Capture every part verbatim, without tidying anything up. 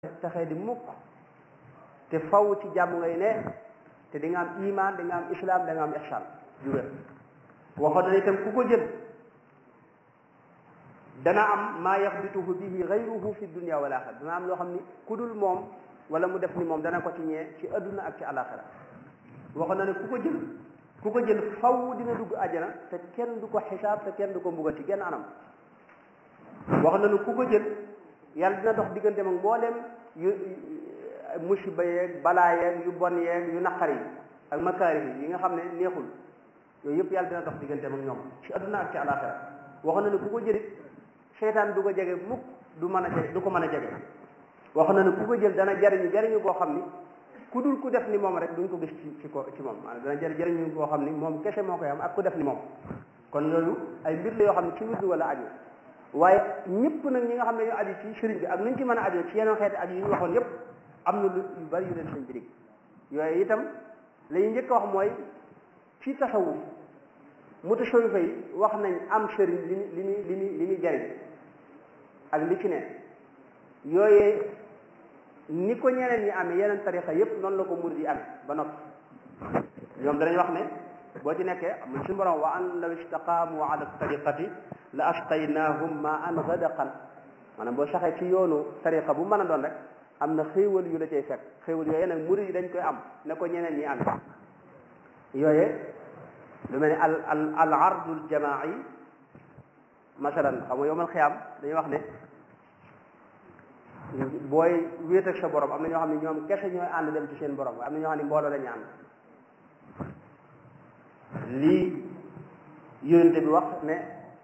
taxee di mukk te faw ci jàmm ngay ne te di nga am iman di nga am islam da nga am ihsan juwér waxoon na itam ku ko jël dana am maa yaxbituhu bihi gayruhu fi dunia wal axira dana am loo xam ni ku dul moom wala mu def ni moom dana ko ci ñee ci adduna ak ci alaxira waxoon na ne ku ko jël ku ko jël faw dina dugg àjjana te kenn du ko xisaab te kenn du ko mbugal ci genn anam waxoon na ne ku ko jël yàlla dina dox diggante mag mbooleem yu musiba yeeg balaa yeeg yu bon yeeg yu naqari yi ak makaari yi nga xam ne neexul yooyu yëpp yàlla dina dox diggante mag ñoom ci adduna ak ci alaxira waxoon na ne ku ko jëlit seytaan du ko jege mukk du mën a jege du ko mën a jege waxoon na ne ku ko jël dana jariñu jariñu koo xam ni ku dul ku def ni moom rek duñ ko gis ci ci ko ci moom maanaam dana jëriñ jëriñu koo xam ni moom kese moo koy am ak ku def ni moom kon yooyu ay mbir la yoo xam ne ci wirdu wala aju waaye ñëpp nag ñi nga xam ne ñu aju ci sëriñ bi ak nuñ ci mën a aju ci yeneen xeeti aju yi ñu waxoon yëpp am na lu yu bari yu leen sëñ bi dig yooyu itam la ñuy njëkk a wax mooy ci tasawuf mutasawwifa yi wax nañ am sëriñ li li muy li muy li muy jariñ ak li ci ne yooyee ni ko ñeneen ñi amee yeneen tarixa yëpp noonu la ko murid yi amee ba noppi ñoom danañ wax ne boo ci nekkee am suñu borom wa an law istaqaamu ala tariqati la asqaynahum ma an gadaqan maanaam boo saxee ci yoonu tariqa bu mën a doon rek am na xéewal yu la cay fekk xéewal yooyee nag murid yi dañ koy am ne ko ñeneen ñi amee yooyee lu mel ne al al al ardul jamaai masalan xam nga yowmal xiyaam dañuy wax ne booy wéet ak sa borom am na ñoo xam ne ñoom kese ñooy ànd dem ci seen borom am na ñoo xam ne mbooloo lañu ànd lii yonente bi wax ne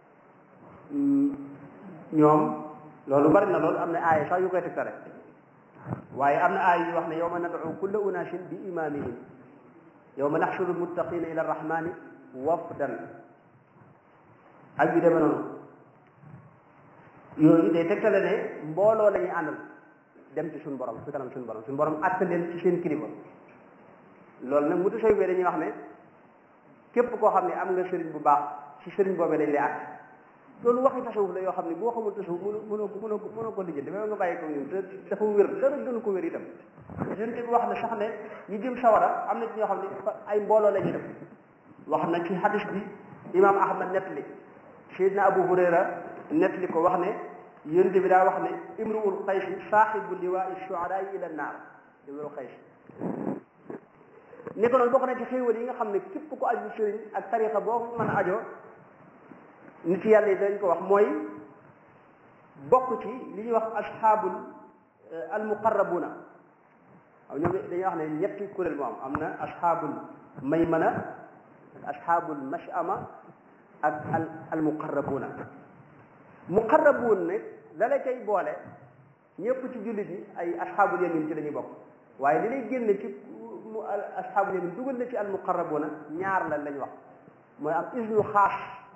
ñoom loolu bari na loolu am na aaya sax yu koy tegtale waaye am na aaya yu wax ne yawma nad'u kulla unaasin bi imaamihim yawma naxshuru almuttaqina ila arrahmani wafdan ak yu demee noonu yooyu day tegtale ne mbooloo la ñuy àndal dem ci suñu borom ci kanam suñu borom suñu borom àtte leen ci seen kilifa loolu nag mu tasawuf bi dañuy wax ne képp koo xam ne am nga sëriñ bu baax ci sëriñ boobee dañ lay àtte loolu waxi tasawuf la yoo xam ne boo xamul tasawuf mënoo mënoo ko mënoo ko mënoo ko lijjanti dafay nga bàyyi ko ñun te dafa wér dara gënu ko wér itam yonent bi wax na sax ne ñu jëm sawara am na ci ñoo xam ne ay mbooloo la ñuy def wax na ci hadis bi imam ahmad nettali Seydina Abu Hurayra nettali ko wax ne yonent bi daa wax ne imruul qaysi saaxibu liwaa shuhadaa ila naar imruul qaysi ni ko noonu bokk na ci xéewal yi nga xam ne képp ko aju sëriñ ak tarixa boo mën a ajoo nit yàlla yi dañ ko wax mooy bokk ci li ñuy wax asxaabul almuqarrabuna waaw ñoom dañuy wax ne ñetti kuréel moo am am na asxaabul maymana ak asxaabul mashama ak al almuqarrabuna muqarrabuun nag la la cay boole ñëpp ci jullit yi ay asxaabul yamin ci la ñuy bokk waaye li lay génne ci mu asxaabul yamin dugal na ci al muqarrabuuna ñaar la lañ wax mooy am isnu xaas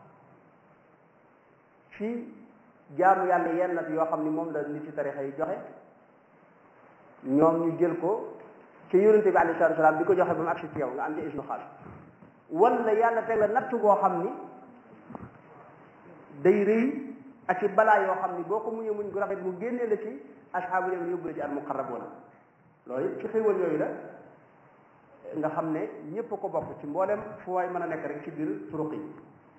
ci jaamu yàlla yenn nag yoo xam ni moom la nit ci tarixa yi joxe ñoom ñu jël ko ci yonente bi alayhi salaatu wasalaam di ko joxe ba mu agsi ci yow nga am ci isnu xaas wala yàlla teg la natt boo xam ni day rëy ak ci balaa yoo xam ni boo ko muñee muñ gu rafet mu génnee la ci asxaabul yamin yóbbu la ci al muqarrabuuna loolu ci xéewal yooyu la nga xam ne ñëpp ko bokk ci mboolem fu waay mën a nekk rek ci biir turuq yi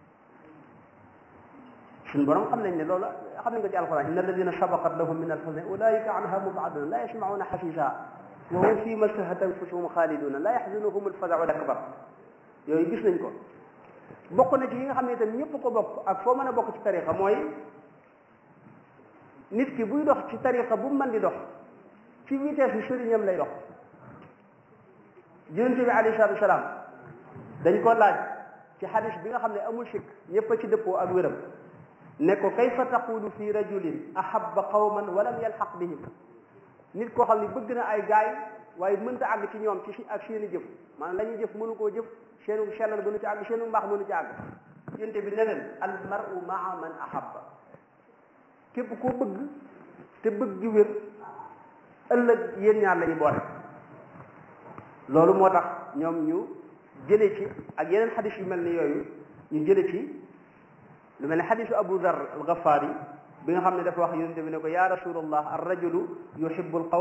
suñu borom xam nañ ne loolu xam nañ ko ci alquran inna alladina sabaqat lahum min alxusna ulaika anha mubaduna la yasmauna xasisa wa hum fi ma stahat anfusuhum xaaliduna la yaxzunuhum alfazau akbar yooyu gis nañ ko bokk na ci yi nga xam ne itam ñëpp ko bokk ak foo mën a bokk ci tariqa mooy nit ki buy dox ci tariqa bu mën di dox ci vitesse bi sëriñam lay dox yonent bi alayhi salaatu wasalaam dañ ko laaj ci xadis bi nga xam ne amul sikk ñëpp a ci dëppoo ak wéram ne ko kayfa taqulu fi rajulin ahabba qawman wa lam yalxaq bihim nit koo xam ne bëgg na ay gaay waaye mënta àgg ci ñoom ci ak seeni jëf maanaam la ñuy jëf mënu koo jëf seenu sellal mënu ci àgg seenu mbaax mënu ci àgg yonent bi ne leen al mar'u ma'a man ahabba képp koo bëgg te bëgg gi wér ëllëg yéen ñaar la ñu boole loolu moo tax ñoom ñu jële ci ak yeneen xadis yu mel ni yooyu ñu jële ci lu mel ne xadisu Abu Dhar al-Ghafari bi nga xam ne dafa wax yonente bi ne ko ya rasulallah ar rajulu yuhibbul qawm